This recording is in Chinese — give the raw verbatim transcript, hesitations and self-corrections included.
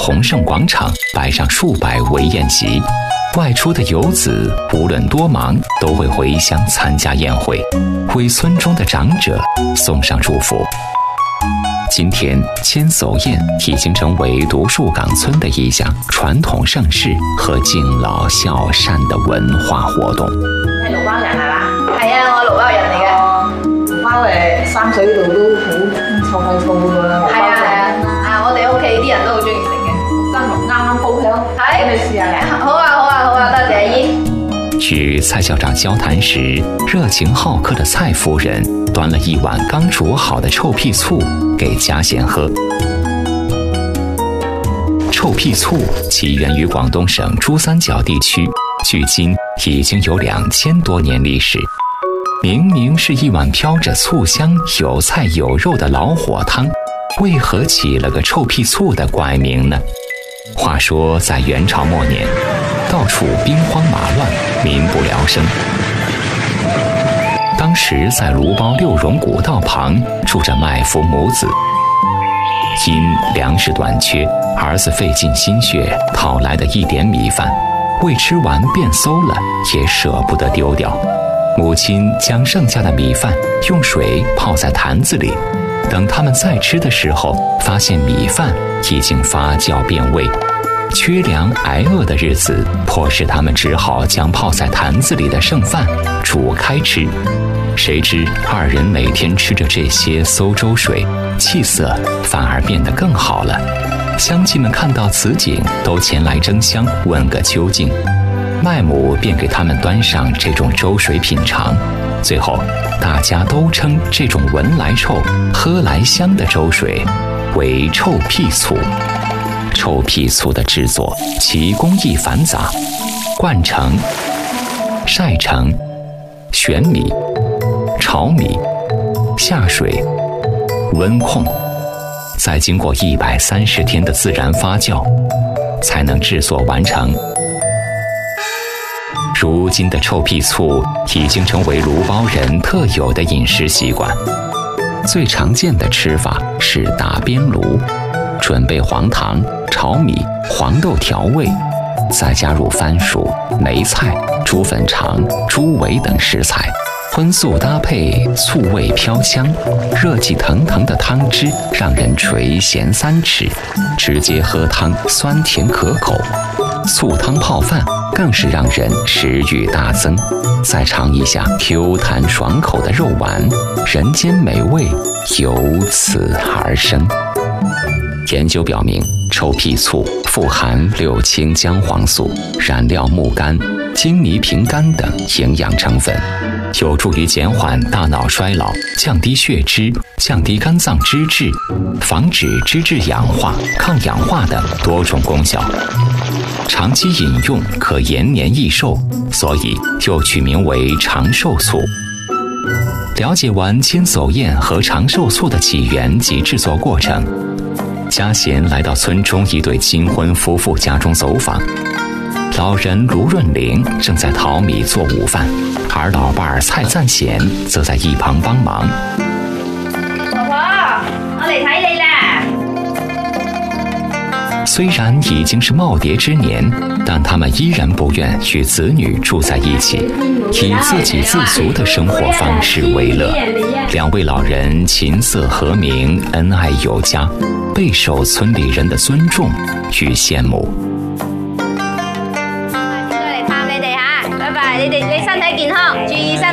洪盛广场摆上数百围宴席，外出的游子无论多忙，都会回乡参加宴会，为村中的长者送上祝福。今天，千叟宴已经成为独树岗村的一项传統盛事和敬老孝善的文化活動。 係綠包人係嘛？ 係啊，我係綠包人嚟嘅。 綠包誒，三水度都好臭屁臭㗎啦。 係啊係啊，啊我哋屋企啲人都好中意食嘅。 真綠啱啱煲香， 係， 你試下嚟。 好啊好啊好啊，多謝阿姨。 與蔡校長交談時，熱情好客的蔡夫人端了一碗剛煮好的臭屁醋給嘉賢喝。臭屁醋起源於廣東省珠三角地區，距今已經有兩千多年歷史。明明是一碗飄着醋香、有菜有肉的老火湯，為何起了個臭屁醋的怪名呢？話說在元朝末年，到處兵荒馬亂，民不聊生。當時在盧包六榕古道旁住着麥夫母子，因糧食短缺，兒子費盡心血討來的一點米飯，未吃完便馊了，也捨不得丟掉。母親將剩下的米飯用水泡在壇子裡，等他們再吃的時候，發現米飯已經發酵變味。缺糧挨餓的日子，迫使他們只好將泡在壇子裡的剩飯煮開吃。誰知二人每天吃着這些馊粥水，氣色反而變得更好了。鄉親們看到此景，都前來爭相問個究竟。麥母便給他們端上這種粥水品嘗，最後大家都稱這種聞來臭、喝來香的粥水為臭屁醋。臭屁醋的製作其工藝繁雜，灌成、曬成、選米、炒米、下水、溫控，再經過一百三十天的自然發酵，才能製作完成。如今的臭屁醋已經成為盧包人特有的飲食習慣。最常見的吃法是打邊爐，準備黃糖、炒米、黃豆調味，再加入番薯、梅菜、豬粉腸、豬尾等食材，荤素搭配，醋味飄香，熱氣騰騰的湯汁讓人垂涎三尺，直接喝湯酸甜可口。醋湯泡飯更是讓人食慾大增，再嘗一下 Q 彈爽口的肉丸，人間美味由此而生。研究表明，臭屁醋富含六氫姜黃素、染料木苷、金泥萍苷等營養成分，有助於減緩大腦衰老、降低血脂、降低肝臟脂質、防止脂質氧化、抗氧化等多種功效。長期飲用可延年益壽，所以又取名為長壽醋。了解完千叟宴和長壽醋的起源及製作過程，嘉賢來到村中一對金婚夫婦家中走訪。老人盧潤玲正在淘米做午飯，而老伴蔡贊賢則在一旁幫忙。 婆婆，我嚟睇你啦。 雖然已經是耄耋之年，但他們依然不願與子女住在一起，以自給自足的生活方式為樂。兩位老人琴瑟和鳴，恩愛有加，備受村里人的尊重與羨慕。 再嚟探你哋吓，拜拜！你哋你身體健康，注意身